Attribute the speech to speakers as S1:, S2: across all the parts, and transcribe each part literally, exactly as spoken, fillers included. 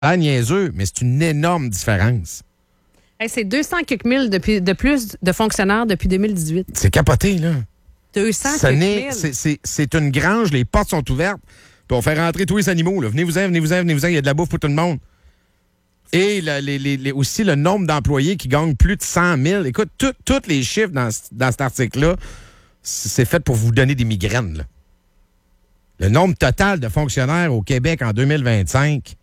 S1: Ah, niaiseux, mais c'est une énorme différence.
S2: Hey, c'est deux cents quelques mille depuis, de plus de fonctionnaires depuis deux mille dix-huit.
S1: C'est capoté, là.
S2: deux cents
S1: Ce
S2: quelques
S1: n'est-
S2: mille.
S1: c'est, c'est, c'est une grange, les portes sont ouvertes, puis on fait rentrer tous les animaux. Là. Venez-vous-en, venez-vous-en, venez-vous-en, il y a de la bouffe pour tout le monde. Et le- les, les, les- aussi le nombre d'employés qui gagnent plus de cent mille. Écoute, tous les chiffres dans, dans cet article-là, c'est fait pour vous donner des migraines. Là. Le nombre total de fonctionnaires au Québec en deux mille vingt-cinq,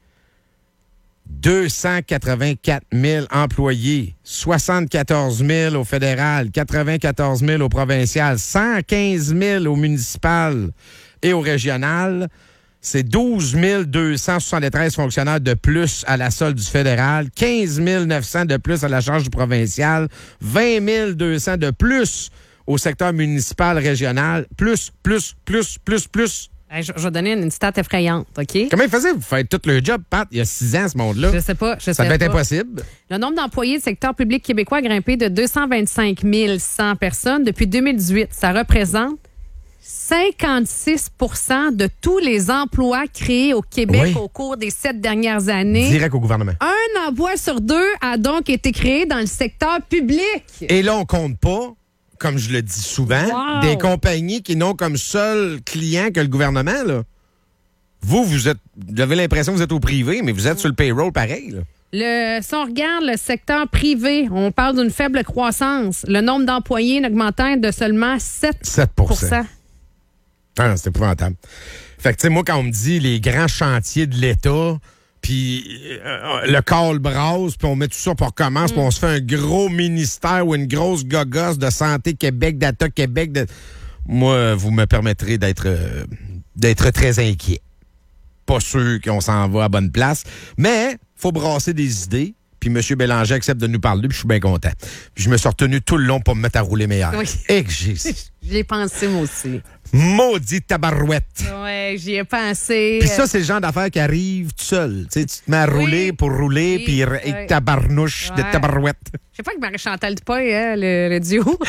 S1: deux cent quatre-vingt-quatre mille employés, soixante-quatorze mille au fédéral, quatre-vingt-quatorze mille au provincial, cent quinze mille au municipal et au régional. C'est douze mille deux cent soixante-treize fonctionnaires de plus à la solde du fédéral, quinze mille neuf cents de plus à la charge du provincial, vingt mille deux cents de plus au secteur municipal, régional, plus, plus, plus, plus, plus.
S2: Hey, je, je vais donner une, une stat effrayante, OK?
S1: Comment ils faisaient? Vous faites tout le job, Pat, il y a six ans, ce monde-là.
S2: Je sais pas. Je
S1: Ça
S2: sais
S1: devait être
S2: pas.
S1: impossible.
S2: Le nombre d'employés du secteur public québécois a grimpé de deux cent vingt-cinq mille cent personnes depuis deux mille dix-huit. Ça représente cinquante-six pour cent de tous les emplois créés au Québec
S1: Oui.
S2: au cours des sept dernières années.
S1: Direct au gouvernement.
S2: Un emploi sur deux a donc été créé dans le secteur public.
S1: Et là, on compte pas, comme je le dis souvent,
S2: Wow.
S1: des compagnies qui n'ont comme seul client que le gouvernement, là. Vous, vous êtes, vous avez l'impression que vous êtes au privé, mais vous êtes sur le payroll pareil, là.
S2: Le, si on regarde le secteur privé, on parle d'une faible croissance. Le nombre d'employés n'augmentant de seulement sept
S1: sept pour cent. Ah, c'est épouvantable. Fait que, tu sais, moi, quand on me dit les grands chantiers de l'État, puis euh, le call brasse, puis on met tout ça pour commence, puis on se fait un gros ministère ou une grosse gogosse de Santé Québec, Data Québec. De... Moi, vous me permettrez d'être euh, d'être très inquiet. Pas sûr qu'on s'en va à bonne place, mais faut brasser des idées. Puis M. Bélanger accepte de nous parler, puis je suis bien content. Puis je me suis retenu tout le long pour me mettre à rouler meilleur.
S2: Oui.
S1: Et que j'ai...
S2: J'y ai pensé, moi aussi.
S1: Maudit tabarouette.
S2: Ouais, j'y ai pensé.
S1: Puis ça, c'est le genre d'affaires qui arrive tout seul. Tu sais, tu te mets à
S2: Oui.
S1: rouler pour rouler,
S2: Oui.
S1: puis
S2: Ouais.
S1: et tabarnouche de
S2: Ouais.
S1: tabarouette.
S2: Je sais pas que Marie-Chantal Dupuis, hein, le, le duo.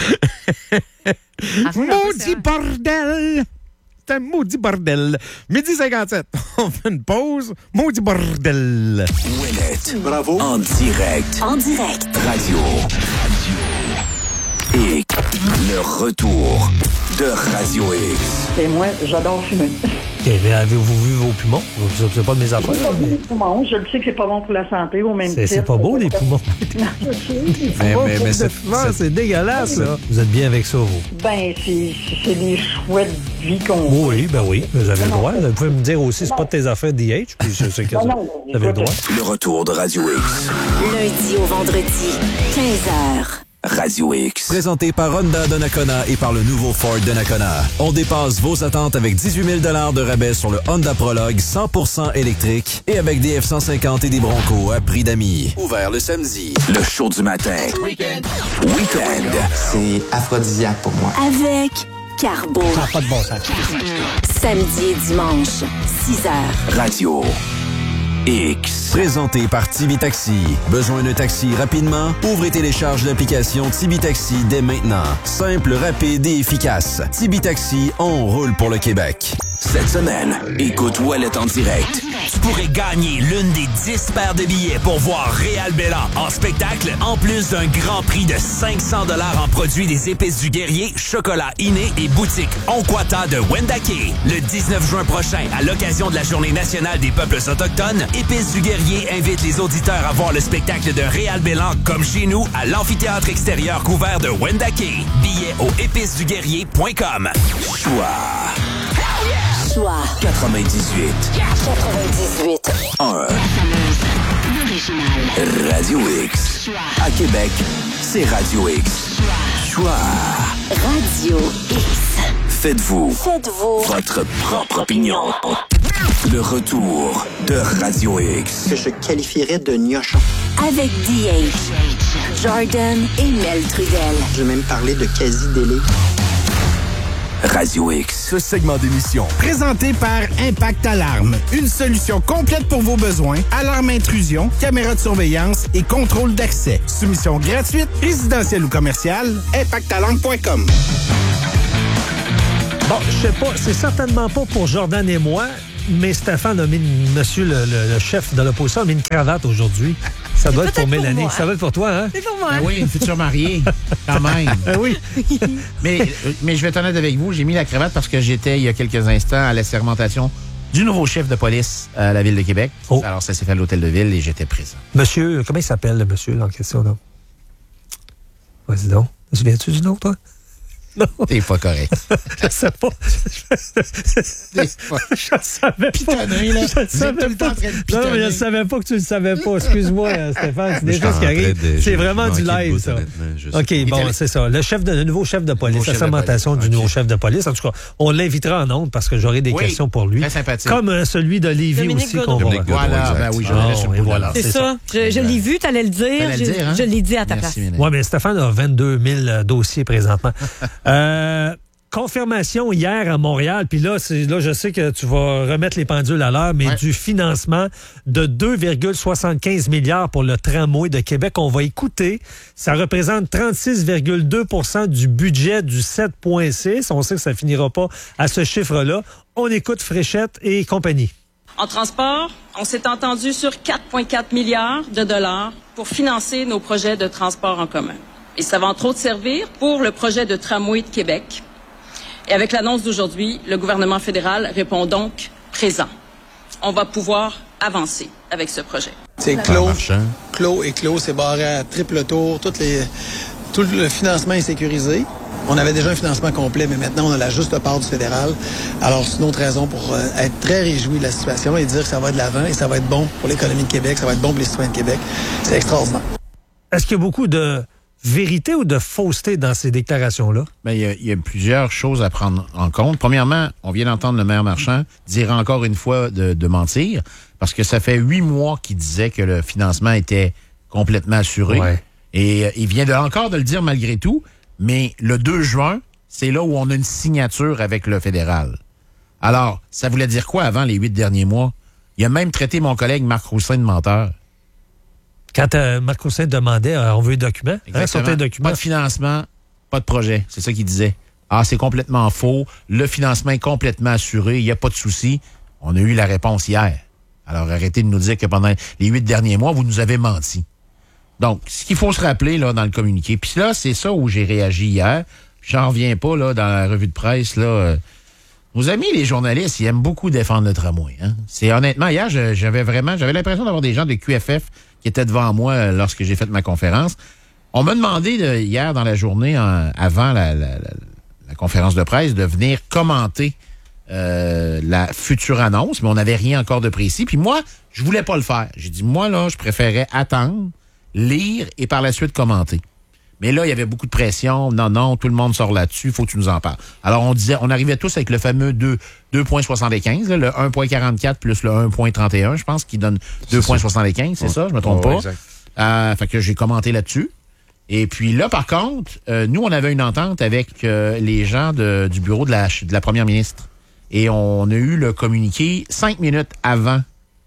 S2: Ah,
S1: Maudit bordel! C'est un maudit bordel. Midi cinquante-sept. On fait une pause. Maudit bordel.
S3: Ouellet. Bravo. En direct.
S4: En direct.
S3: Radio. Et le retour de Radio X.
S5: Et moi, j'adore fumer.
S6: OK, mais avez-vous vu vos poumons? C'est c'est pas de mes affaires.
S5: C'est pas bon,
S6: mais
S5: les poumons. Je le sais que c'est pas bon pour la santé, au même
S6: C'est
S5: titre.
S6: c'est pas beau, les poumons.
S1: Mais,
S6: Pas
S1: mais,
S6: pour
S1: mais
S6: de
S1: c'est-
S6: fumeur,
S1: c'est-
S6: c'est dégueulasse, ça. Vous êtes bien avec ça, vous?
S5: Ben, c'est c'est des chouettes vie qu'on
S6: Oui, ben oui, vous avez le droit. Vous pouvez me dire aussi, c'est pas de tes affaires D H, puis je sais que
S5: Non, non,
S6: vous avez le droit.
S3: Le retour de Radio X.
S4: Lundi au vendredi, quinze heures.
S3: Radio X.
S7: Présenté par Honda Donnacona et par le nouveau Ford Donnacona. On dépasse vos attentes avec dix-huit mille dollars de rabais sur le Honda Prologue cent pour cent électrique et avec des F cent cinquante et des Broncos à prix d'amis. Ouvert le samedi.
S3: Le show du matin. Weekend. Weekend.
S8: C'est aphrodisiaque pour moi.
S4: Avec Carbo.
S6: Ça n'a pas de bon sens.
S4: Samedi et dimanche, six heures.
S3: Radio X.
S7: Présenté par Tibi Taxi. Besoin d'un taxi rapidement? Ouvre et télécharge l'application Tibi Taxi dès maintenant. Simple, rapide et efficace. Tibi Taxi, on roule pour le Québec.
S3: Cette semaine, écoute Ouellet en direct.
S9: Tu pourrais gagner l'une des dix paires de billets pour voir Réal Bélan en spectacle, en plus d'un grand prix de cinq cents dollars en produits des Épices du Guerrier, chocolat inné et boutique Onkwata de Wendake. Le dix-neuf juin prochain, à l'occasion de la Journée nationale des peuples autochtones, Épices du Guerrier invite les auditeurs à voir le spectacle de Réal Bélan comme chez nous à l'amphithéâtre extérieur couvert de Wendake. Billets au épices du guerrier point com.
S3: Choix
S4: Choix
S3: quatre-vingt-dix-huit
S4: quatre-vingt-dix-huit.
S3: un. Radio X. À Québec, c'est Radio X. Choix.
S4: Radio X.
S3: Faites-vous
S4: Faites-vous
S3: votre propre opinion. Le retour de Radio X.
S8: Que je qualifierais de gnochon.
S4: avec D H, Jordan et Mel Trudel.
S8: Je vais même parler de quasi-délai.
S3: Radio X.
S10: Ce segment d'émission, présenté par Impact Alarme. Une solution complète pour vos besoins. Alarme intrusion, caméra de surveillance et contrôle d'accès. Soumission gratuite, résidentielle ou commerciale. impact alarme point com.
S6: Bon, je sais pas, c'est certainement pas pour Jordan et moi, mais Stéphane a mis, une- monsieur le, le- le chef de l'opposition, a mis une cravate aujourd'hui. Ça doit être pour
S11: peut-être pour
S6: Mélanie.
S11: moi.
S6: Ça va être pour toi, hein?
S11: C'est pour moi.
S12: Ben oui, une future mariée, quand même.
S6: Ben oui.
S12: mais, mais je vais être honnête avec vous, j'ai mis la cravate parce que j'étais, il y a quelques instants, à la sermentation du nouveau chef de police à la Ville de Québec.
S6: Oh.
S12: Alors, ça s'est fait à l'Hôtel de Ville et j'étais présent.
S6: Monsieur, comment il s'appelle, le monsieur là, en question, là? Vas-y donc. Te souviens-tu du nom, toi? Non.
S12: T'es pas correct.
S6: Je sais pas. Je savais pas.
S12: Pitonner, là.
S6: Je
S12: Vous êtes
S6: savais
S12: tout le temps
S6: pas.
S12: en train de
S6: Non,
S12: pitonner.
S6: mais je savais pas que tu le savais pas. Excuse-moi, euh, Stéphane. C'est des
S7: Je
S6: choses qui
S7: suis en
S6: arrivent.
S7: train de-
S6: C'est
S7: j'ai
S6: vraiment du
S7: manqué le
S6: live,
S7: bout,
S6: ça.
S7: honnêtement, je sais
S6: OK,
S12: pas.
S6: bon,
S12: Il
S6: c'est ça. Le, chef de, le nouveau chef de police,
S12: Nouveau
S6: la
S12: chef de
S6: sermentation
S12: police.
S6: du
S12: OK.
S6: nouveau chef de police. En tout cas, on l'invitera en ondes parce que j'aurai des
S12: Oui,
S6: questions pour lui.
S12: très sympathique.
S6: Comme euh, celui de Lévis
S11: Dominique
S6: aussi
S11: Godreau.
S6: qu'on va...
S7: Dominique Godreau,
S12: Voilà,
S7: exact.
S12: ben oui, je
S6: Ah,
S12: l'avais sur le
S6: et
S12: bout de la
S6: voilà.
S12: langue.
S11: C'est
S6: c'est
S11: ça. Je, je l'ai vu, t'allais le dire.
S12: T'allais le
S11: Je,
S12: dire, hein?
S11: je l'ai dit à ta
S12: Merci,
S11: place.
S12: Mélanie.
S6: Oui, mais Stéphane a vingt-deux mille dossiers présentement. euh, confirmation hier à Montréal, puis là, c'est, là, je sais que tu vas remettre les pendules à l'heure, mais
S12: Ouais.
S6: du financement de deux virgule soixante-quinze milliards pour le tramway de Québec. On va écouter. Ça représente trente-six virgule deux pour cent du budget du sept virgule six. On sait que ça finira pas à ce chiffre-là. On écoute Fréchette et compagnie.
S13: En transport, on s'est entendu sur quatre virgule quatre milliards de dollars pour financer nos projets de transport en commun. Et ça va entre autres servir pour le projet de tramway de Québec. Et avec l'annonce d'aujourd'hui, le gouvernement fédéral répond donc présent. On va pouvoir avancer avec ce projet.
S14: C'est
S7: En
S14: clos,
S7: marchant.
S14: clos et clos, c'est barré à triple tour. Toutes les, tout le financement est sécurisé. On avait déjà un financement complet, mais maintenant, on a la juste part du fédéral. Alors, c'est une autre raison pour euh, être très réjoui de la situation et dire que ça va de l'avant et ça va être bon pour l'économie de Québec, ça va être bon pour les citoyens de Québec. C'est extraordinaire.
S6: Est-ce qu'il y a beaucoup de vérité ou de fausseté dans ces déclarations-là?
S12: Ben, il y a- il y, a plusieurs choses à prendre en compte. Premièrement, on vient d'entendre le maire Marchand dire encore une fois de, de mentir, parce que ça fait huit mois qu'il disait que le financement était complètement assuré.
S6: Ouais.
S12: Et euh, il vient de, encore de le dire malgré tout, mais le deux juin, c'est là où on a une signature avec le fédéral. Alors, ça voulait dire quoi avant les huit derniers mois? Il a même traité mon collègue Marc Roussin de menteur.
S6: Quand euh, Marc Roussin demandait, euh, on veut les documents, hein,
S12: Exactement.
S6: sortez les documents.
S12: Pas de financement, pas de projet. C'est ça qu'il disait. Ah, c'est complètement faux. Le financement est complètement assuré. Il n'y a pas de souci. On a eu la réponse hier. Alors, arrêtez de nous dire que pendant les huit derniers mois, vous nous avez menti. Donc, ce qu'il faut se rappeler là dans le communiqué, puis là, c'est ça où j'ai réagi hier. J'en reviens pas là dans la revue de presse. Là, euh, nos amis, les journalistes, ils aiment beaucoup défendre le tramway. Hein? C'est honnêtement, hier, je- j'avais vraiment, j'avais l'impression d'avoir des gens de Q F F qui étaient devant moi euh, lorsque j'ai fait ma conférence. On m'a demandé de, hier dans la journée, en- avant la, la- la- la conférence de presse, de venir commenter euh, la future annonce, mais on n'avait rien encore de précis. Puis moi, je voulais pas le faire. J'ai dit, moi, là, je préférais attendre, lire et par la suite commenter. Mais là, il y avait beaucoup de pression. Non, non, tout le monde sort là-dessus. Faut que tu nous en parles. Alors, on disait, on arrivait tous avec le fameux deux virgule soixante-quinze, là, le un virgule quarante-quatre plus le un virgule trente et un, je pense, qui donne deux virgule soixante-quinze. C'est
S1: Ouais.
S12: ça? Je me trompe
S1: Ouais,
S12: pas.
S1: exact.
S12: Euh, fait que j'ai commenté là-dessus. Et puis là, par contre, euh, nous, on avait une entente avec euh, les gens de- du bureau de la, de la première ministre. Et on a eu le communiqué cinq minutes avant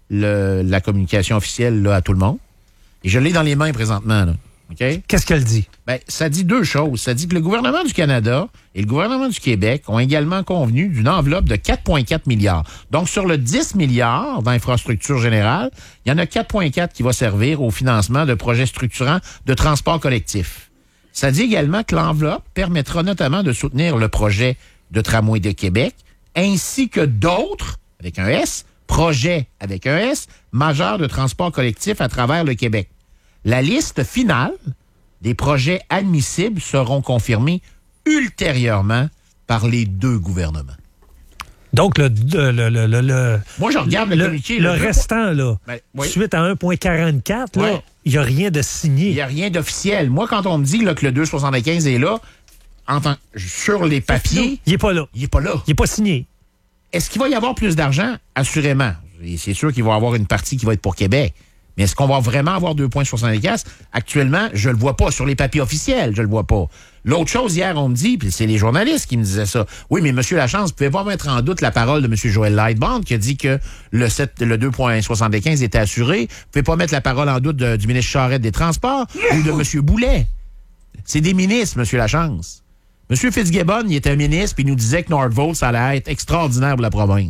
S12: le, la communication officielle là, à tout le monde. Et je l'ai dans les mains présentement. Là. OK?
S6: Qu'est-ce qu'elle dit?
S12: Ben, ça dit deux choses. Ça dit que le gouvernement du Canada et le gouvernement du Québec ont également convenu d'une enveloppe de quatre virgule quatre milliards. Donc, sur le dix milliards d'infrastructures générales, il y en a quatre virgule quatre qui va servir au financement de projets structurants de transport collectif. Ça dit également que l'enveloppe permettra notamment de soutenir le projet de tramway de Québec, ainsi que d'autres, avec un S, projets avec un S, majeurs de transport collectif à travers le Québec. La liste finale des projets admissibles seront confirmés ultérieurement par les deux gouvernements.
S6: Donc, le, le, le, le, le-
S12: Moi, je regarde le,
S6: le,
S12: communiqué.
S6: le
S12: là, deux-
S6: restant, là,
S12: Ben, oui.
S6: suite à un virgule quarante-quatre, là,
S12: Ouais.
S6: il n'y a rien de
S12: Il
S6: signé.
S12: n'y a rien d'officiel. Moi, quand on me dit là, que le deux virgule soixante-quinze est là, en tant- sur les papiers,
S6: Il n'est pas là.
S12: il n'est pas là.
S6: Il n'est pas signé.
S12: Est-ce qu'il va y avoir plus d'argent? Assurément. Et c'est sûr qu'il va y avoir une partie qui va être pour Québec. Mais est-ce qu'on va vraiment avoir deux virgule soixante-quinze? Actuellement, je le vois pas. Sur les papiers officiels, je le vois pas. L'autre chose, hier, on me dit, puis c'est les journalistes qui me disaient ça. Oui, mais M. Lachance, vous pouvez pas mettre en doute la parole de M. Joël Lightbond qui a dit que le, sept le deux virgule soixante-quinze était assuré. Vous pouvez pas mettre la parole en doute de- du ministre Charette des Transports ou de M. Boulet. C'est des ministres, M. Lachance. M. Fitzgibbon, il était un ministre, puis il nous disait que Northvolt, ça allait être extraordinaire pour la province.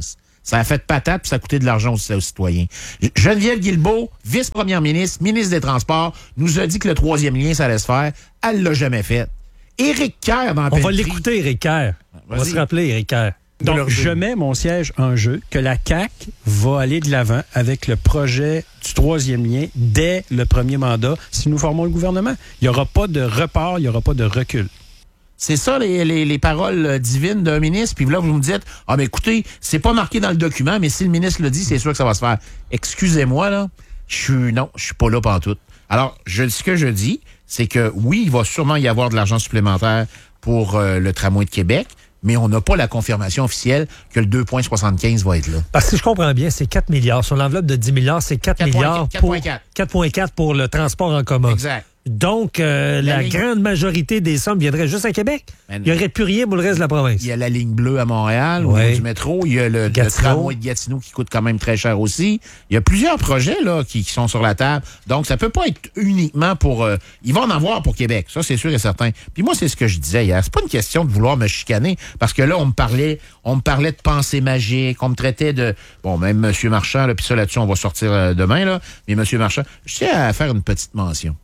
S12: Ça a fait de patate, puis ça a coûté de l'argent aux, aux citoyens. Geneviève Guilbeault, vice-première ministre, ministre des Transports, nous a dit que le troisième lien, ça allait se faire. Elle l'a jamais fait. Éric Kerr, dans la
S6: On va l'écouter, Éric Kerr. On va se rappeler, Éric Kerr.
S15: Donc, je mets mon siège en jeu que la C A Q va aller de l'avant avec le projet du troisième lien dès le premier mandat si nous formons le gouvernement. Il n'y aura pas de report, il n'y aura pas de recul.
S12: C'est ça, les, les, les paroles divines d'un ministre. Puis là, vous me dites, ah, ben écoutez, c'est pas marqué dans le document, mais si le ministre le dit, c'est sûr que ça va se faire. Excusez-moi, là, je suis, non, je suis pas là pantoute. Alors, je, ce que je dis, c'est que oui, il va sûrement y avoir de l'argent supplémentaire pour euh, le tramway de Québec, mais on n'a pas la confirmation officielle que le deux virgule soixante-quinze va être là.
S6: Parce que si je comprends bien, c'est quatre milliards. Sur l'enveloppe de dix milliards, c'est quatre milliards pour quatre virgule quatre pour le transport en commun.
S12: Exact.
S6: Donc, euh, la, la ligne... grande majorité des sommes viendraient juste à Québec. Il n'y aurait plus rien pour le reste de la province.
S12: Il y a la ligne bleue à Montréal, au niveau du métro. Il y a le, le tramway de Gatineau qui coûte quand même très cher aussi. Il y a plusieurs projets là qui, qui sont sur la table. Donc, ça peut pas être uniquement pour... Euh, il va en avoir pour Québec, ça c'est sûr et certain. Puis moi, c'est ce que je disais hier. C'est pas une question de vouloir me chicaner, parce que là, on me parlait on me parlait de pensée magique, on me traitait de... Bon, même M. Marchand, là, puis ça là-dessus, on va sortir euh, demain, là. Mais M. Marchand, je tiens à faire une petite mention.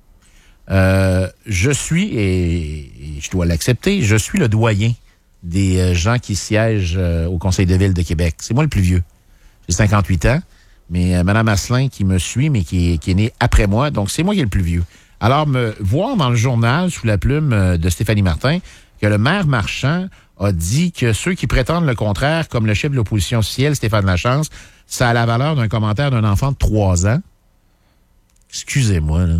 S12: Euh, je suis, et, et je dois l'accepter, je suis le doyen des euh, gens qui siègent euh, au Conseil de ville de Québec. C'est moi le plus vieux. J'ai cinquante-huit ans, mais euh, Mme Asselin qui me suit, mais qui est, qui est née après moi, donc c'est moi qui est le plus vieux. Alors, me voir dans le journal, sous la plume euh, de Stéphanie Martin, que le maire Marchand a dit que ceux qui prétendent le contraire, comme le chef de l'opposition officielle, Stéphane Lachance, ça a la valeur d'un commentaire d'un enfant de trois ans. Excusez-moi, là.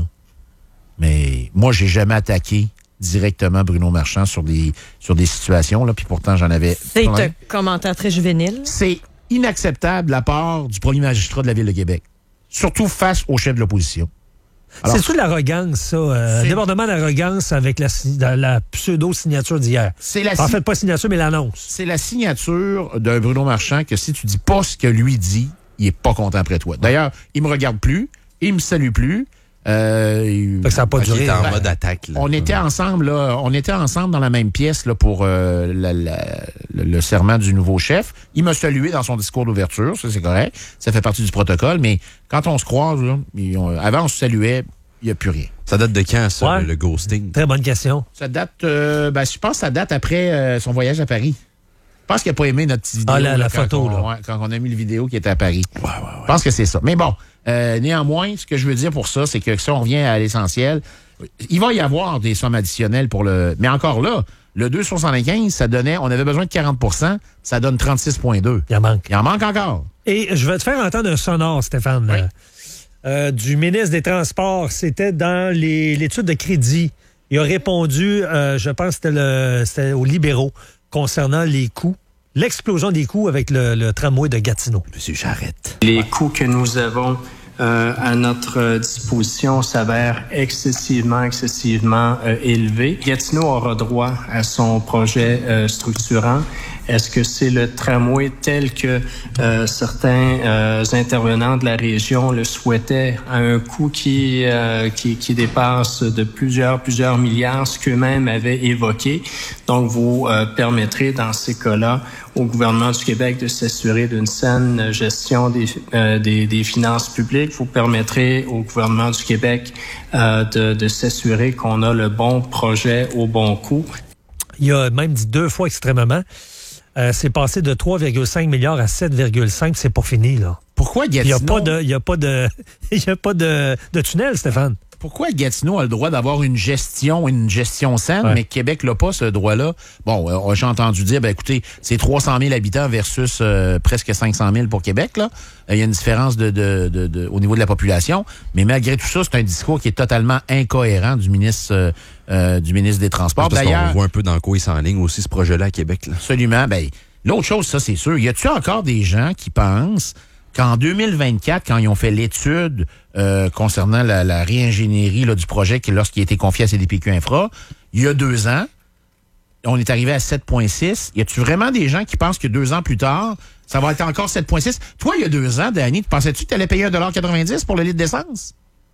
S12: Mais moi, j'ai jamais attaqué directement Bruno Marchand sur des sur des situations, là, puis pourtant, j'en avais
S11: C'est plein. Un commentaire très juvénile.
S12: C'est inacceptable de la part du premier magistrat de la Ville de Québec, surtout face au chef de l'opposition.
S6: C'est-tu de l'arrogance, ça? Euh, un débordement d'arrogance avec la, la, la pseudo-signature d'hier. C'est la en fait, pas signature, mais l'annonce.
S12: C'est la signature d'un Bruno Marchand que si tu dis pas ce que lui dit, il est pas content après toi. D'ailleurs, il me regarde plus, il me salue plus. Euh,
S6: ça n'a pas duré.
S1: Il était en ben, mode attaque. Là.
S12: On était ensemble, là, on était ensemble dans la même pièce là, pour euh, la, la, le, le serment du nouveau chef. Il m'a salué dans son discours d'ouverture, ça c'est correct. Ça fait partie du protocole, mais quand on se croise, là, on, avant on se saluait, il n'y a plus rien.
S1: Ça date de quand, ça,
S6: ouais.
S1: le, le ghosting?
S6: Très bonne question.
S12: Ça date, euh, ben, je pense que ça date après euh, son voyage à Paris. Je pense qu'il n'a pas aimé notre petite vidéo.
S6: Ah, la,
S12: là,
S6: la
S12: quand
S6: photo,
S12: on,
S6: là.
S12: Ouais, quand on a mis le vidéo qui était à Paris.
S1: Ouais, ouais, ouais.
S12: Je pense que c'est ça. Mais bon, euh, néanmoins, ce que je veux dire pour ça, c'est que si on revient à l'essentiel, il va y avoir des sommes additionnelles pour le... Mais encore là, le deux virgule soixante-quinze, ça donnait... On avait besoin de quarante pour cent, ça donne trente-six virgule deux.
S6: Il en manque.
S12: Il en manque encore.
S6: Et je vais te faire entendre un sonore, Stéphane,
S12: oui.
S6: euh, du ministre des Transports. C'était dans les, l'étude de crédit. Il a répondu, euh, je pense que c'était, le, c'était aux libéraux, concernant les coûts. L'explosion des coûts avec le, le tramway de Gatineau.
S1: Monsieur Charette.
S16: Les coûts que nous avons euh, à notre disposition s'avèrent excessivement, excessivement euh, élevés. Gatineau aura droit à son projet euh, structurant. Est-ce que c'est le tramway tel que euh, certains euh, intervenants de la région le souhaitaient à un coût qui, euh, qui, qui dépasse de plusieurs, plusieurs milliards, ce qu'eux-mêmes avaient évoqué? Donc, vous euh, permettrez dans ces cas-là au gouvernement du Québec de s'assurer d'une saine gestion des, euh, des, des finances publiques. Vous permettrez au gouvernement du Québec euh, de, de s'assurer qu'on a le bon projet au bon coût.
S6: Il a même dit deux fois extrêmement. Euh, c'est passé de trois virgule cinq milliards à sept virgule cinq, c'est pas fini, là.
S12: Pourquoi Gatineau...
S6: Il n'y a pas de, il y a pas de, il y a pas de, de tunnel, Stéphane.
S12: Pourquoi Gatineau a le droit d'avoir une gestion, une gestion saine, ouais. mais Québec n'a pas ce droit-là? Bon, euh, j'ai entendu dire, ben écoutez, c'est trois cent mille habitants versus euh, presque cinq cent mille pour Québec, là. Il euh, y a une différence de, de, de, de, au niveau de la population. Mais malgré tout ça, c'est un discours qui est totalement incohérent du ministre euh, euh, du ministre des Transports.
S1: Parce D'ailleurs, on voit un peu dans quoi il s'enligne aussi, ce projet-là à Québec, là.
S12: Absolument. Ben, l'autre chose, ça, c'est sûr. Y a-t-il encore des gens qui pensent qu'en deux mille vingt-quatre, quand ils ont fait l'étude euh, concernant la, la réingénierie là, du projet qui, lorsqu'il a été confié à C D P Q Infra, il y a deux ans, on est arrivé à sept virgule six. Y a-tu vraiment des gens qui pensent que deux ans plus tard, ça va être encore sept virgule six? Toi, il y a deux ans, Dany, tu pensais-tu que tu allais payer un dollar quatre-vingt-dix pour le litre d'essence?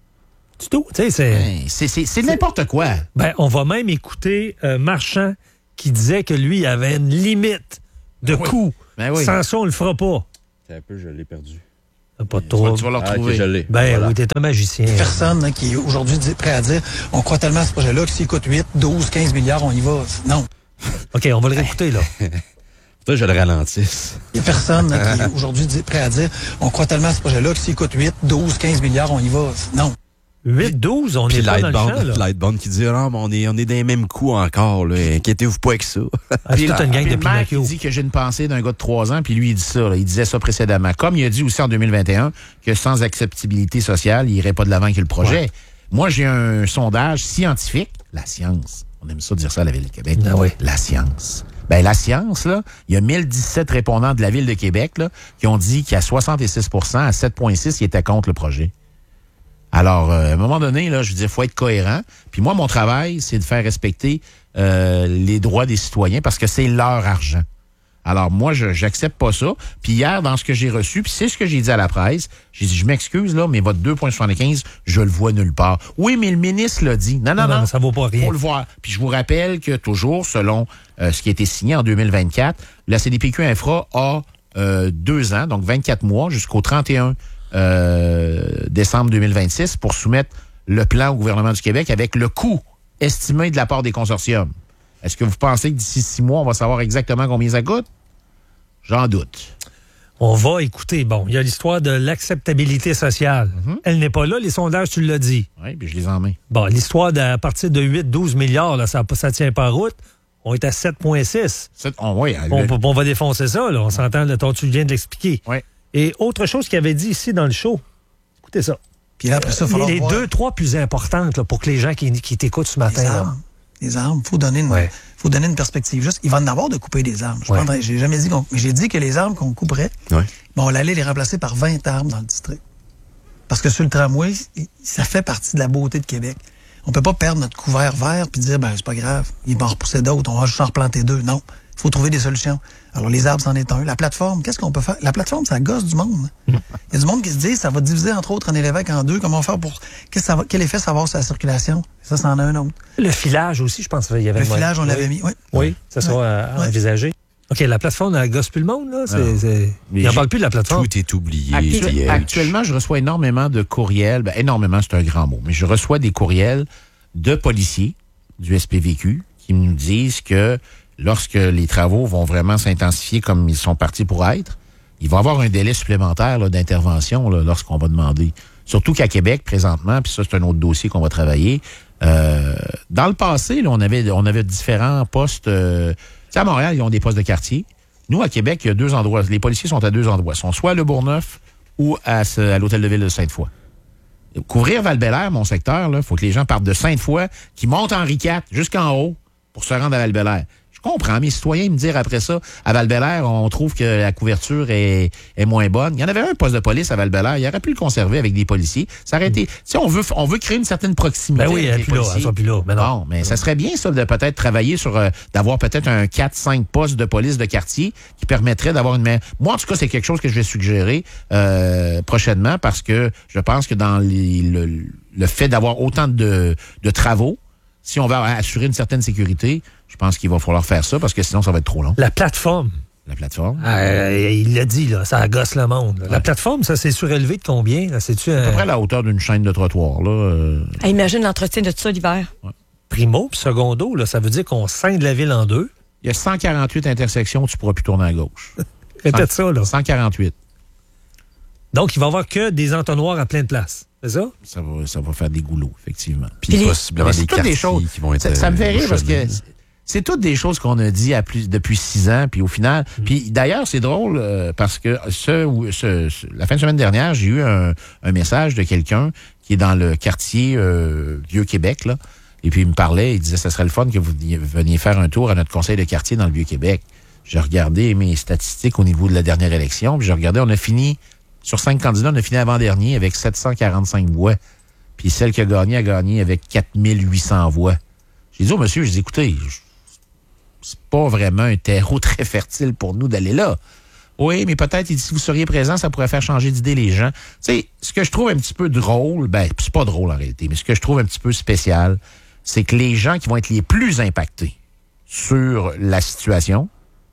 S6: Du tout. Tu sais, c'est...
S12: Ben, c'est, c'est, c'est n'importe quoi.
S6: Ben, on va même écouter euh, Marchand qui disait que lui, il avait une limite de
S12: oui.
S6: coûts.
S12: Ben oui.
S6: Sans ça, on le fera pas.
S1: C'est un peu, je l'ai perdu.
S6: Pas de trouble.
S12: Tu vas le
S1: Ah,
S12: retrouver.
S1: ok, je l'ai.
S6: Ben
S1: Voilà.
S6: oui, t'es un magicien.
S14: Personne hein, qui est aujourd'hui dit- prêt à dire on croit tellement à ce projet-là que s'il coûte huit, douze, quinze milliards, on y va. Non.
S6: OK, on va le réécouter, là.
S1: Toi, je le ralentisse.
S14: Il n'y a personne hein, qui est aujourd'hui dit- prêt à dire on croit tellement à ce projet-là que s'il coûte huit, douze, quinze milliards, on y va. Non.
S6: huit douze, on
S1: Puis
S6: est pas dans le champ,
S1: Lightbound,
S6: là.
S1: Lightbound qui dit, non, mais on est, on est dans les mêmes coups encore, là. Inquiétez-vous pas avec ça.
S6: Ah, c'est toute une gang
S12: Puis
S6: de
S12: le maire qui
S6: Pinocchio.
S12: dit que j'ai une pensée d'un gars de trois ans, puis lui, il dit ça. Là. Il disait ça précédemment. Comme il a dit aussi en deux mille vingt et un que sans acceptabilité sociale, il irait pas de l'avant avec le projet.
S6: Ouais.
S12: Moi, j'ai un sondage scientifique. La science. On aime ça dire ça à la Ville de Québec.
S6: Ah oui.
S12: La science. Ben, la science, là, il y a mille dix-sept répondants de la Ville de Québec là, qui ont dit qu'à soixante-six pour cent, à sept virgule six, ils étaient contre le projet. Alors, euh, à un moment donné, là, je veux dire, il faut être cohérent. Puis moi, mon travail, c'est de faire respecter euh, les droits des citoyens parce que c'est leur argent. Alors, moi, je j'accepte pas ça. Puis hier, dans ce que j'ai reçu, puis c'est ce que j'ai dit à la presse, j'ai dit, je m'excuse, là, mais votre deux virgule soixante-quinze, je le vois nulle part. Oui, mais le ministre l'a dit. Non, non, non.
S6: Non, ça vaut pas rien.
S12: Faut le voir. Puis je vous rappelle que toujours, selon euh, ce qui a été signé en deux mille vingt-quatre, la C D P Q Infra a euh, deux ans, donc vingt-quatre mois, jusqu'au trente et un euh, décembre deux mille vingt-six pour soumettre le plan au gouvernement du Québec avec le coût estimé de la part des consortiums. Est-ce que vous pensez que d'ici six mois, on va savoir exactement combien ça coûte? J'en doute.
S6: On va écouter. Bon, il y a l'histoire de l'acceptabilité sociale.
S12: Mm-hmm.
S6: Elle n'est pas là. Les sondages, tu l'as dit.
S12: Oui, puis je les en mets.
S6: Bon, l'histoire d'à partir de huit douze milliards, là, ça ne tient pas en route. On est à sept virgule six.
S12: C'est- on, oui,
S6: On,
S12: le-
S6: on va défoncer ça, là. On s'entend, là, tu viens de l'expliquer.
S12: Oui.
S6: Et autre chose qu'il avait dit ici dans le show, écoutez ça.
S14: Puis là, après ça, il va falloir
S6: les
S14: voir
S6: deux, trois plus importantes là, pour que les gens qui, qui t'écoutent ce
S14: les
S6: matin. Là.
S14: armes. Les armes, il faut donner une,
S6: Ouais.
S14: faut donner une perspective. Juste, il va en avoir de couper des armes. Je
S6: Ouais.
S14: prendrais- j'ai jamais dit qu'on, mais j'ai dit que les armes qu'on couperait,
S1: Ouais.
S14: bon, on allait les remplacer par vingt armes dans le district. Parce que sur le tramway, il- ça fait partie de la beauté de Québec. On peut pas perdre notre couvert vert puis dire, ben, c'est pas grave, il va en repousser d'autres, on va juste en replanter deux. Non. Il faut trouver des solutions. Alors, les arbres, c'en est un. La plateforme, qu'est-ce qu'on peut faire? La plateforme, ça gosse du monde. Il y a du monde qui se dit, ça va diviser, entre autres, René Lévesque en deux. Comment faire pour, qu'est-ce que ça va, quel effet ça va avoir sur la circulation? Ça, c'en a un autre.
S6: Le filage aussi, je pense qu'il y avait
S14: Le
S6: moyen.
S14: filage, on l'avait
S6: Oui.
S14: mis, oui.
S6: Oui, ça sera à, à
S14: Ouais.
S6: envisager. OK, la plateforme, elle gosse plus le monde, là. C'est,
S12: Non.
S6: c'est...
S12: Mais
S6: Il n'en
S12: j'ai-
S6: parle plus de la plateforme.
S1: Tout est oublié.
S12: Actu-
S1: Diège.
S12: actuellement, je reçois énormément de courriels. Ben, énormément, c'est un grand mot. Mais je reçois des courriels de policiers du S P V Q qui nous disent que lorsque les travaux vont vraiment s'intensifier comme ils sont partis pour être, il va y avoir un délai supplémentaire là, d'intervention là, lorsqu'on va demander. Surtout qu'à Québec, présentement, puis ça, c'est un autre dossier qu'on va travailler. Euh, dans le passé, là, on avait on avait différents postes. Euh, tu sais, à Montréal, ils ont des postes de quartier. Nous, à Québec, il y a deux endroits. Les policiers sont à deux endroits. Ils sont soit à Le Bourgneuf ou à, ce- à l'Hôtel de Ville de Sainte-Foy. Couvrir Val-Bélair, mon secteur, il faut que les gens partent de Sainte-Foy, qui montent Henri quatre jusqu'en haut pour se rendre à Val-Bélair. Je comprends, mes citoyens me dire après ça, à Val-Bélair, on trouve que la couverture est, est moins bonne. Il y en avait un poste de police à Val-Bélair, il aurait pu le conserver avec des policiers. Ça aurait été, tu sais, on veut, on veut créer une certaine proximité.
S6: Ben oui, elle
S12: avec
S6: est
S12: les
S6: plus là,
S12: policiers.
S6: elle sera plus là. Mais non.
S12: Bon, mais ça serait bien, ça, de peut-être travailler sur, euh, d'avoir peut-être un quatre cinq postes de police de quartier qui permettrait d'avoir une main. Moi, en tout cas, c'est quelque chose que je vais suggérer, euh, prochainement parce que je pense que dans les, le, le fait d'avoir autant de, de travaux, si on va assurer une certaine sécurité, je pense qu'il va falloir faire ça parce que sinon, ça va être trop long.
S6: La plateforme.
S12: La plateforme.
S6: Euh, il l'a dit, là, ça gosse le monde. là. La
S12: Ouais.
S6: plateforme, ça s'est surélevé de combien? Là? C'est-tu
S12: À peu
S6: un
S12: près à la hauteur d'une chaîne de trottoir, là. euh,
S11: Ah, imagine l'entretien de tout ça l'hiver.
S6: primo puis secondo? Là, ça veut dire qu'on scinde la ville en deux.
S12: Il y a cent quarante-huit intersections où tu pourras plus tourner à gauche.
S6: Répète ça, là.
S12: cent quarante-huit.
S6: Donc, il va y avoir que des entonnoirs à plein de places. C'est ça?
S12: Ça va, ça va faire des goulots, effectivement.
S1: Puis
S11: Puis-
S1: possiblement
S12: Mais c'est
S1: des
S12: toutes des
S1: quartiers
S12: choses.
S1: qui vont être
S12: Ça, ça me fait rire parce que
S1: bouchonnés.
S12: c'est- c'est toutes des choses qu'on a dit à plus, depuis six ans, puis au final. Puis d'ailleurs, c'est drôle euh, parce que ce, ou- ce- ce- la fin de semaine dernière, j'ai eu un, un message de quelqu'un qui est dans le quartier euh, Vieux-Québec, là. Et puis il me parlait, il disait ça serait le fun que vous veniez- veniez faire un tour à notre conseil de quartier dans le Vieux-Québec. J'ai regardé mes statistiques au niveau de la dernière élection, puis j'ai regardé, on a fini, sur cinq candidats, on a fini avant-dernier avec sept cent quarante-cinq voix. Puis celle qui a gagné a gagné avec quatre mille huit cents voix. J'ai dit au monsieur, j'ai dit, écoutez, je- c'est pas vraiment un terreau très fertile pour nous d'aller là. Oui, mais peut-être, il dit, si vous seriez présent, ça pourrait faire changer d'idée les gens. Tu sais, ce que je trouve un petit peu drôle, ben, c'est pas drôle en réalité, mais ce que je trouve un petit peu spécial, c'est que les gens qui vont être les plus impactés sur la situation,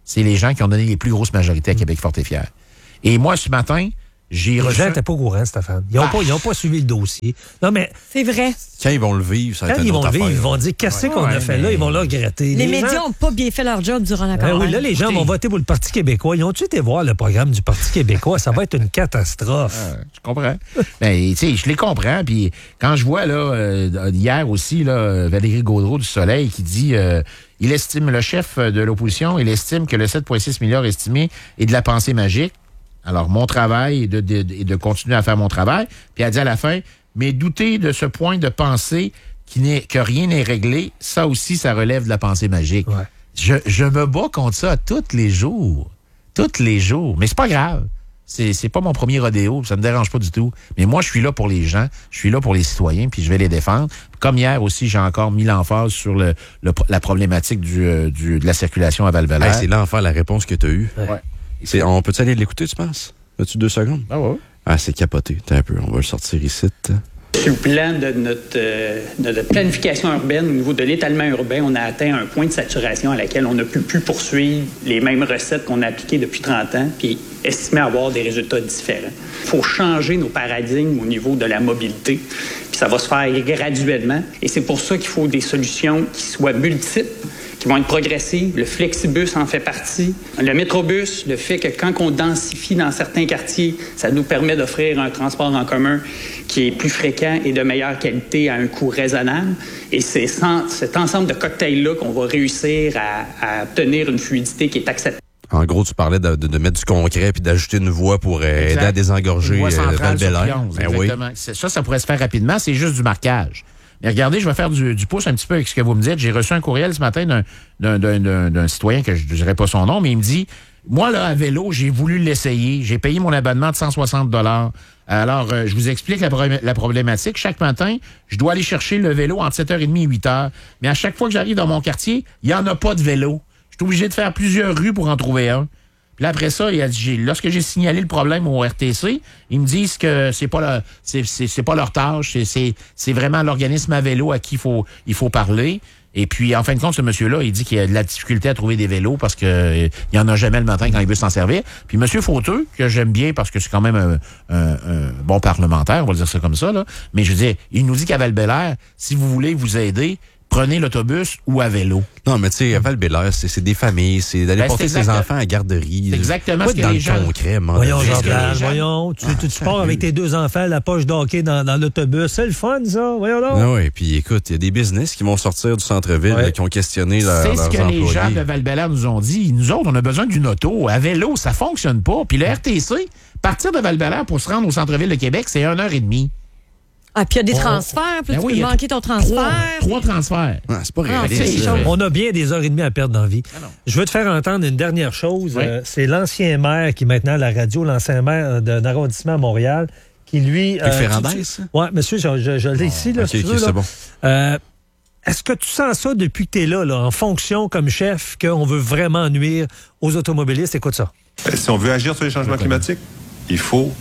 S12: c'est les gens qui ont donné les plus grosses majorités à Québec fort et fier. Et moi, ce matin, j'ai
S6: Les
S12: reçu...
S6: gens n'étaient pas au courant, Stéphane. Ils n'ont
S12: Ah.
S6: pas, pas suivi le dossier. Non, mais
S11: C'est vrai.
S17: Quand ils vont le vivre, ça va
S6: quand
S17: être
S6: ils
S17: une
S6: vont
S17: autre
S6: le vivre,
S17: affaire.
S6: ils vont dire qu'est-ce qu'on
S12: Ouais,
S6: a fait
S12: mais-
S6: là, ils vont le regretter.
S11: Les,
S6: gens-
S11: médias n'ont pas bien fait leur job durant la
S6: Ben
S11: campagne.
S6: oui, là, les gens
S12: Écoutez.
S6: vont voter pour le Parti québécois. Ils ont-tu été voir le programme du Parti québécois? Ça va être une catastrophe.
S12: Ah, je comprends. Ben, tu sais, je les comprends. Puis quand je vois, là, euh, hier aussi, là, Valérie Gaudreau du Soleil qui dit, euh, il estime, le chef de l'opposition, il estime que le sept virgule six milliards estimé est de la pensée magique. Alors, mon travail est de, de, de, de continuer à faire mon travail. Puis elle dit à la fin, mais douter de ce point de pensée qui n'est, que rien n'est réglé, ça aussi, ça relève de la pensée magique.
S6: Ouais.
S12: Je, je me bats contre ça tous les jours. Tous les jours. Mais c'est pas grave. C'est, c'est pas mon premier rodéo, ça me dérange pas du tout. Mais moi, je suis là pour les gens, je suis là pour les citoyens, puis je vais les défendre. Comme hier aussi, j'ai encore mis l'emphase sur le, le- la problématique du, euh, du, de la circulation à Val-Valère.
S17: Hey, c'est l'enfer, la réponse que tu as eue.
S12: Ouais.
S17: C'est, on peut-tu aller l'écouter, tu penses? As-tu deux secondes?
S12: Ah ouais.
S17: Ah, c'est capoté. T'as un peu. On va le sortir ici.
S18: Sur le plan de notre, euh, de notre planification urbaine, au niveau de l'étalement urbain, on a atteint un point de saturation à laquelle on ne peut plus poursuivre les mêmes recettes qu'on a appliquées depuis trente ans, puis estimer avoir des résultats différents. Il faut changer nos paradigmes au niveau de la mobilité, puis ça va se faire graduellement. Et c'est pour ça qu'il faut des solutions qui soient multiples, qui vont être progressives. Le flexibus en fait partie. Le métrobus, le fait que quand on densifie dans certains quartiers, ça nous permet d'offrir un transport en commun qui est plus fréquent et de meilleure qualité à un coût raisonnable. Et c'est sans, cet ensemble de cocktails-là qu'on va réussir à, à obtenir une fluidité qui est acceptable.
S17: En gros, tu parlais de, de, de mettre du concret puis d'ajouter une voie pour euh, aider à désengorger
S12: Une voie
S17: euh,
S12: centrale sur
S17: Val-Bélair.
S12: Pionze,
S17: Ben oui.
S12: exactement. C'est- Ça, ça pourrait se faire rapidement. C'est juste du marquage. Mais regardez, je vais faire du, du pouce un petit peu avec ce que vous me dites. J'ai reçu un courriel ce matin d'un, d'un, d'un, d'un, d'un citoyen que je ne dirai pas son nom, mais il me dit, moi, là, à vélo, j'ai voulu l'essayer. J'ai payé mon abonnement de cent soixante dollars. Alors, euh, je vous explique la, pro- la problématique. Chaque matin, je dois aller chercher le vélo entre sept heures trente et huit heures. Mais à chaque fois que j'arrive dans mon quartier, il n'y en a pas de vélo. Je suis obligé de faire plusieurs rues pour en trouver un. Puis là, après ça, il a dit, j'ai- lorsque j'ai signalé le problème au R T C, ils me disent que c'est pas leur, c'est, c'est, c'est pas leur tâche, c'est, c'est, c'est vraiment l'organisme à vélo à qui il faut, il faut parler. Et puis, en fin de compte, ce monsieur-là, il dit qu'il a de la difficulté à trouver des vélos parce que euh, il y en a jamais le matin quand il veut s'en servir. Puis monsieur Fauteux, que j'aime bien parce que c'est quand même un, un- un bon parlementaire, on va le dire ça comme ça, là. Mais je veux dire, il nous dit qu'à Val-Bélair, si vous voulez vous aider, prenez l'autobus ou à vélo.
S17: Non, mais tu sais, à Val-Bélair, c'est, c'est des familles, c'est d'aller
S12: Ben,
S17: porter
S12: c'est
S17: ses
S12: exact-
S17: enfants à la garderie.
S12: C'est exactement
S17: Pas
S12: ce que
S17: dans
S12: les
S17: le
S12: gens-
S17: concret, à un moment
S6: Voyons,
S17: donné.
S6: Jean-Pierre,
S12: les gens-
S6: voyons. Tu, tu, tu pars avec tes deux enfants, la poche d'hockey dans, dans l'autobus. C'est le fun, ça. Voyons donc.
S17: Ah oui, puis écoute, il y a des business qui vont sortir du centre-ville,
S6: Ouais.
S17: là, qui ont questionné leur,
S12: C'est
S17: leurs
S12: ce que
S17: employés.
S12: les gens de Val-Bélair nous ont dit. Nous autres, on a besoin d'une auto. À vélo, ça fonctionne pas. Puis le R T C, partir de Val-Bélair pour se rendre au centre-ville de Québec, c'est une heure et demie.
S11: Ah, puis il y a des
S12: On-
S11: transferts, puis
S12: Ben
S11: tu
S12: oui,
S11: peux
S12: il y a
S11: manquer ton
S12: Trois,
S11: transfert.
S12: trois transferts.
S17: Ah, c'est pas
S11: Ah,
S17: réaliste.
S11: c'est
S17: ça.
S11: chaud.
S6: On a bien des heures et demie à perdre dans la vie. Je veux te faire entendre une dernière chose.
S12: Oui.
S6: Euh, c'est l'ancien maire qui est maintenant à la radio, l'ancien maire d'un arrondissement à Montréal, qui lui...
S17: Luc Ferrandez,
S6: tu-
S17: ça?
S6: Oui, monsieur, je, je- je l'ai ici, là,
S17: ok,
S6: si tu
S17: ok,
S6: veux,
S17: c'est
S6: là.
S17: bon.
S6: Euh, Est-ce que tu sens ça depuis que tu es là, là, en fonction comme chef, qu'on veut vraiment nuire aux automobilistes? Écoute ça.
S19: Si on veut agir sur les changements climatiques, il faut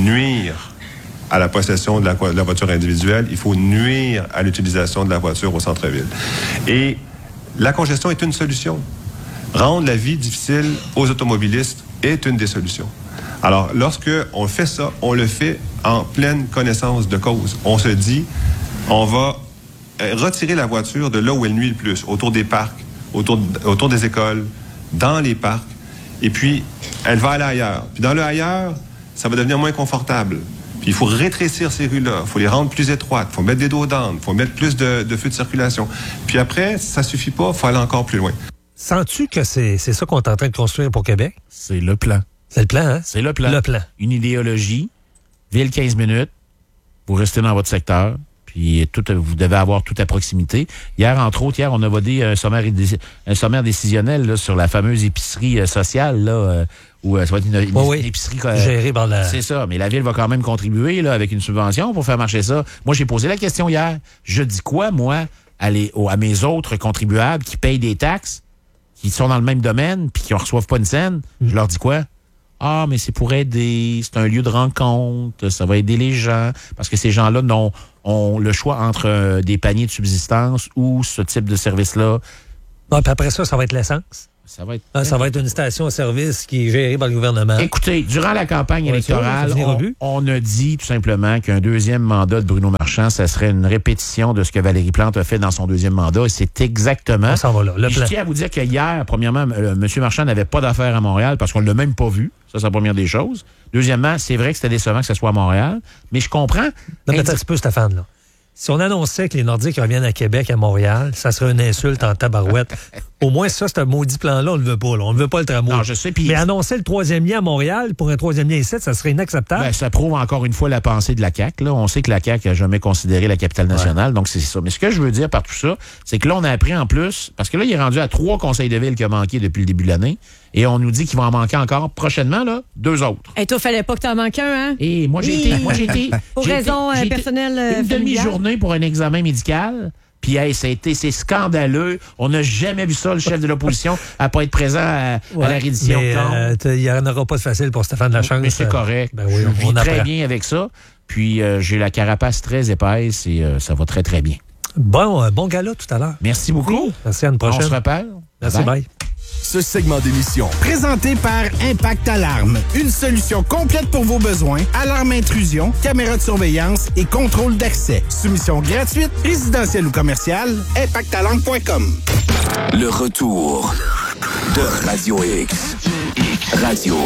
S19: nuire à la possession de la, de la voiture individuelle, il faut nuire à l'utilisation de la voiture au centre-ville. Et la congestion est une solution. Rendre la vie difficile aux automobilistes est une des solutions. Alors, lorsque on fait ça, on le fait en pleine connaissance de cause. On se dit, on va euh, retirer la voiture de là où elle nuit le plus, autour des parcs, autour, autour des écoles, dans les parcs, et puis elle va aller ailleurs. Puis dans le ailleurs, ça va devenir moins confortable. Puis il faut rétrécir ces rues-là, il faut les rendre plus étroites, il faut mettre des dos d'âne, il faut mettre plus de, de feux de circulation. Puis après, ça suffit pas, il faut aller encore plus loin.
S6: Sens-tu que c'est c'est ça qu'on est en train de construire pour Québec?
S12: C'est le plan.
S6: C'est le plan, hein?
S12: C'est le plan.
S6: Le plan.
S12: Une idéologie, ville quinze minutes, vous restez dans votre secteur, puis tout, vous devez avoir tout à proximité. Hier, entre autres, hier, on a voté un sommaire, un sommaire décisionnel là, sur la fameuse épicerie euh, sociale, là, euh, où euh, ça va être une, une,
S6: Oui, oui.
S12: une épicerie... euh,
S6: Gérée par la...
S12: C'est ça, mais la ville va quand même contribuer là, avec une subvention pour faire marcher ça. Moi, j'ai posé la question hier. Je dis quoi, moi, à, les, aux- à mes autres contribuables qui payent des taxes, qui sont dans le même domaine, puis qui ne reçoivent pas une scène? Je leur dis quoi? Ah, mais c'est pour aider, c'est un lieu de rencontre, ça va aider les gens, parce que ces gens-là n'ont, ont le choix entre euh, des paniers de subsistance ou ce type de service-là.
S6: Ah, puis après ça, ça va être l'essence.
S12: Ça va être...
S6: Ah, ça va être une station-service qui est gérée par le gouvernement.
S12: Écoutez, durant la campagne
S6: Ouais,
S12: électorale,
S6: ça,
S12: on, on a dit tout simplement qu'un deuxième mandat de Bruno Marchand, ça serait une répétition de ce que Valérie Plante a fait dans son deuxième mandat. Et c'est exactement...
S6: On s'en va là. Le
S12: Je
S6: plan.
S12: tiens à vous dire que hier, premièrement, euh, M. Marchand n'avait pas d'affaires à Montréal parce qu'on ne l'a même pas vu. Ça, c'est la première des choses. Deuxièmement, c'est vrai que c'était décevant que ce soit à Montréal. Mais je comprends...
S6: Non, mais attends un petit peu, Stéphane, là. Si on annonçait que les Nordiques reviennent à Québec, à Montréal, ça serait une insulte en tabarouette. Au moins, ça, c'est un maudit plan-là, on ne le veut pas. Là. On ne veut pas le tramway.
S12: Non, je sais. Pis...
S6: Mais annoncer le troisième lien à Montréal pour un troisième lien ici, ça serait inacceptable.
S12: Ben, ça prouve encore une fois la pensée de la C A Q. Là. On sait que la C A Q n'a jamais considéré la capitale nationale, ouais. Donc c'est ça. Mais ce que je veux dire par tout ça, c'est que là, on a appris en plus, parce que là, il est rendu à trois conseils de ville qui a manqué depuis le début de l'année, et on nous dit qu'il va en manquer encore prochainement, là, deux autres.
S11: Et toi, fallait pas que t'en manques un, hein?
S12: Et moi, j'ai oui. été... Moi, j'ai été
S11: pour
S12: j'ai
S11: raison
S12: été,
S11: euh,
S12: j'ai
S11: personnelle euh,
S12: une demi-journée pour un examen médical. Puis, hey, ça a été, c'est scandaleux. On n'a jamais vu ça, le chef de l'opposition, à pas être présent à, ouais, à la reddition de compte.
S6: Il n'y en aura pas de facile pour Stéphane Lachance.
S12: Mais c'est correct.
S6: Ben oui,
S12: je
S6: on,
S12: vis
S6: on
S12: très
S6: apprend.
S12: bien avec ça. Puis, euh, j'ai la carapace très épaisse et euh, ça va très, très bien.
S6: Bon, euh, bon gala tout à l'heure.
S12: Merci beaucoup.
S6: Oui. Merci, à une prochaine.
S12: On se reparle.
S6: Merci,
S12: bye.
S6: bye.
S10: Ce segment d'émission, présenté par Impact Alarme, une solution complète pour vos besoins, alarme intrusion, caméra de surveillance et contrôle d'accès. Soumission gratuite, résidentielle ou commerciale, impact alarme point com.
S3: Le retour de Radio X. Radio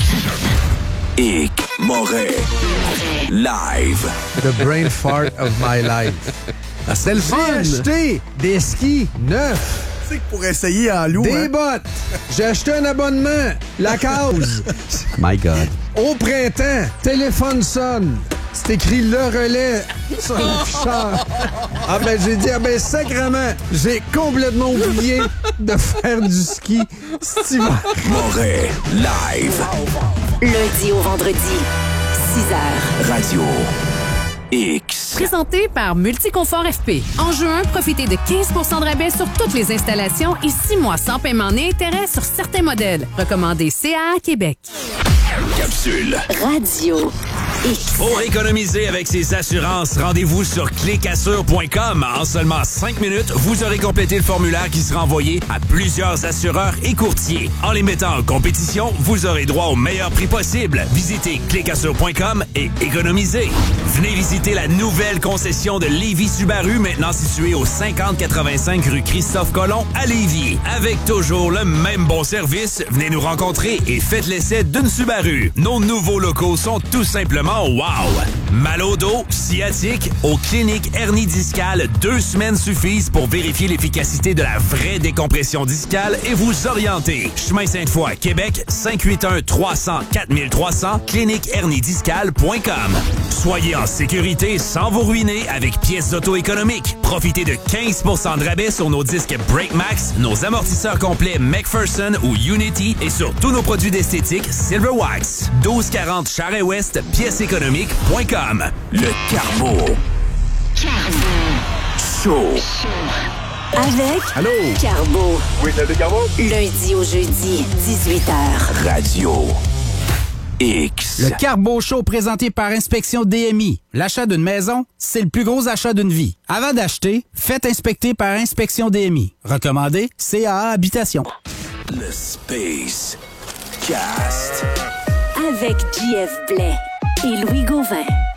S3: X. Moret. Live.
S20: The brain fart of my life. C'était le fun. J'ai acheté des skis neufs.
S21: Pour essayer en loup.
S20: Des
S21: hein?
S20: bottes. J'ai acheté un abonnement. La cause.
S17: My God.
S20: Au printemps, téléphone sonne. C'est écrit le relais sur l'afficheur. Ah ben j'ai dit, ah ben sacrément, j'ai complètement oublié de faire du ski cet hiver.
S3: Moret Live.
S4: Lundi au vendredi, six heures.
S3: Radio X.
S2: Présenté par Multiconfort F P. En juin, profitez de quinze pour cent de rabais sur toutes les installations et six mois sans paiement ni intérêt sur certains modèles. Recommandé C A A Québec.
S3: Capsule.
S4: Radio X.
S9: Pour économiser avec ses assurances, rendez-vous sur clic assure point com. En seulement cinq minutes, vous aurez complété le formulaire qui sera envoyé à plusieurs assureurs et courtiers. En les mettant en compétition, vous aurez droit au meilleur prix possible. Visitez clic assure point com et économisez. Venez visiter la nouvelle concession de Lévis Subaru, maintenant située au cinquante quatre-vingt-cinq rue Christophe Colomb à Lévis. Avec toujours le même bon service, venez nous rencontrer et faites l'essai d'une Subaru. Nos nouveaux locaux sont tout simplement wow! Mal au dos, sciatique, aux cliniques hernie discale, deux semaines suffisent pour vérifier l'efficacité de la vraie décompression discale et vous orienter. Chemin Sainte-Foy, Québec, cinq huit un trois cents quatre trois cents, clinique hernie discale point com. Soyez en sécurité sans vous ruiner avec pièces d'auto économiques. Profitez de quinze pour cent de rabais sur nos disques Breakmax, nos amortisseurs complets McPherson ou Unity et sur tous nos produits d'esthétique Silver Wax. douze quarante Charest-Ouest, pièces économiques point com.
S3: Le Carbo. Show.
S4: Avec
S21: Allô?
S4: Carbo.
S21: Oui, t'as des Carbo?
S4: Lundi au jeudi, dix-huit heures.
S3: Radio X.
S10: Le Carbo Show présenté par Inspection D M I. L'achat d'une maison, c'est le plus gros achat d'une vie. Avant d'acheter, faites inspecter par Inspection D M I. Recommandé C A A Habitation.
S3: Le Space Cast.
S4: Avec J F Blais et Louis Gauvin.